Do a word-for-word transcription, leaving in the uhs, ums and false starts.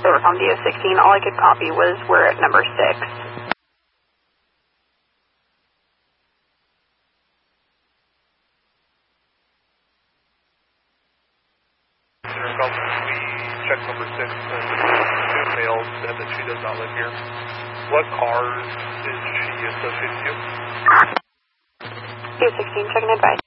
Overcom D O sixteen, all I could copy was we're at number six. We checked number six and two males said that she does not live here. What cars is she associated to? D O sixteen, checking advice.